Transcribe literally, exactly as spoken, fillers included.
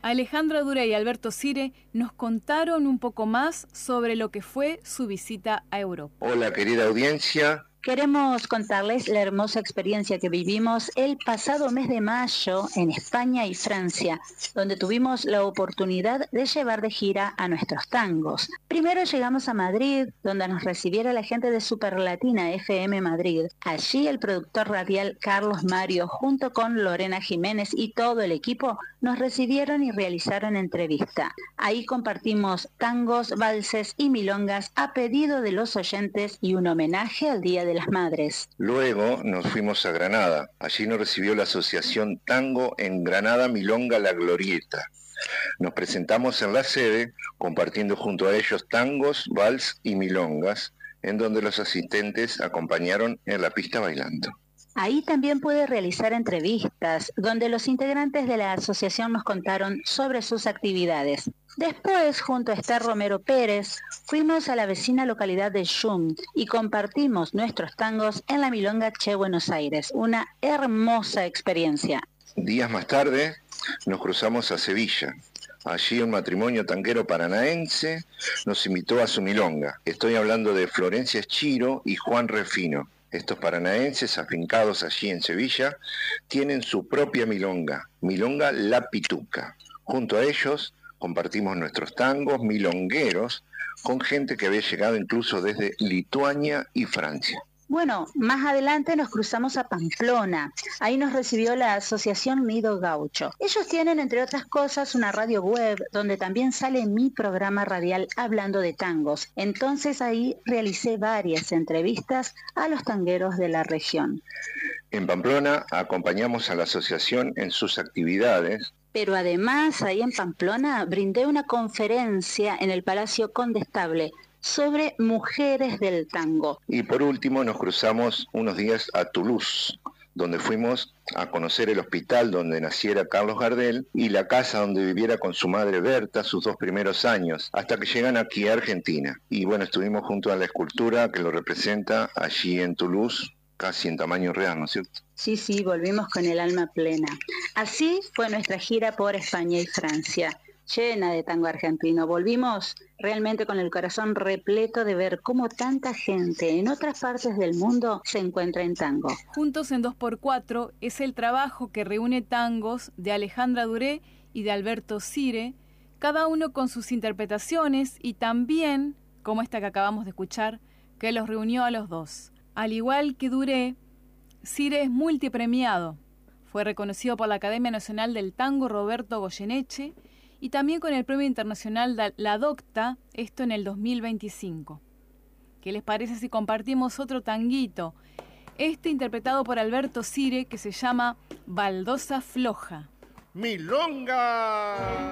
Alejandra Duré y Alberto Sire nos contaron un poco más sobre lo que fue su visita a Europa. Hola, querida audiencia. Queremos contarles la hermosa experiencia que vivimos el pasado mes de mayo en España y Francia, donde tuvimos la oportunidad de llevar de gira a nuestros tangos. Primero llegamos a Madrid, donde nos recibiera la gente de Superlatina F M Madrid. Allí el productor radial Carlos Mario, junto con Lorena Jiménez y todo el equipo, nos recibieron y realizaron entrevista. Ahí compartimos tangos, valses y milongas a pedido de los oyentes y un homenaje al Día de de las Madres. Luego nos fuimos a Granada. Allí nos recibió la asociación Tango en Granada Milonga La Glorieta. Nos presentamos en la sede, compartiendo junto a ellos tangos, vals y milongas, en donde los asistentes acompañaron en la pista bailando. Ahí también pude realizar entrevistas, donde los integrantes de la asociación nos contaron sobre sus actividades. Después, junto a Esther Romero Pérez, fuimos a la vecina localidad de Jung y compartimos nuestros tangos en la Milonga Che Buenos Aires. Una hermosa experiencia. Días más tarde, nos cruzamos a Sevilla. Allí un matrimonio tanguero paranaense nos invitó a su milonga. Estoy hablando de Florencia Chiro y Juan Refino. Estos paranaenses, afincados allí en Sevilla, tienen su propia milonga, Milonga La Pituca. Junto a ellos compartimos nuestros tangos milongueros con gente que había llegado incluso desde Lituania y Francia. Bueno, más adelante nos cruzamos a Pamplona. Ahí nos recibió la Asociación Nido Gaucho. Ellos tienen, entre otras cosas, una radio web donde también sale mi programa radial hablando de tangos. Entonces ahí realicé varias entrevistas a los tangueros de la región. En Pamplona acompañamos a la asociación en sus actividades. Pero además, ahí en Pamplona, brindé una conferencia en el Palacio Condestable sobre mujeres del tango. Y por último nos cruzamos unos días a Toulouse, donde fuimos a conocer el hospital donde naciera Carlos Gardel y la casa donde viviera con su madre Berta sus dos primeros años, hasta que llegan aquí a Argentina. Y bueno, estuvimos junto a la escultura que lo representa allí en Toulouse, casi en tamaño real, ¿no es cierto? Sí, sí, volvimos con el alma plena. Así fue nuestra gira por España y Francia, llena de tango argentino. Volvimos realmente con el corazón repleto de ver cómo tanta gente en otras partes del mundo se encuentra en tango. Juntos en dos por cuatro es el trabajo que reúne tangos de Alejandra Duré y de Alberto Sire, cada uno con sus interpretaciones y también, como esta que acabamos de escuchar, que los reunió a los dos. Al igual que Duré, Sire es multipremiado. Fue reconocido por la Academia Nacional del Tango Roberto Goyeneche y también con el Premio Internacional La Docta, esto en el dos mil veinticinco. ¿Qué les parece si compartimos otro tanguito? Este interpretado por Alberto Sire, que se llama Baldosa Floja. ¡Milonga!